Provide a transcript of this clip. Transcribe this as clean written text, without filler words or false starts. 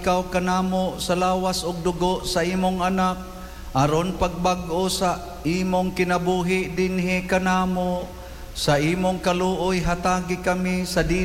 ikaw kanamo sa lawas ug dugo sa imong anak, aron pagbag-o sa imong kinabuhi dinhi kanamo, sa imong kaluoy hatagi kami sa